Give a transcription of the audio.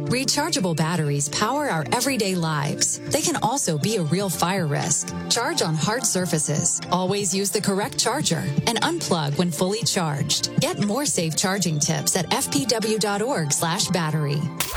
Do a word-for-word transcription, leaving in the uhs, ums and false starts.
Rechargeable batteries power our everyday lives. They can also be a real fire risk. Charge on hard surfaces. Always use the correct charger and unplug when fully charged. Get more safe charging tips at f p w dot org slash battery.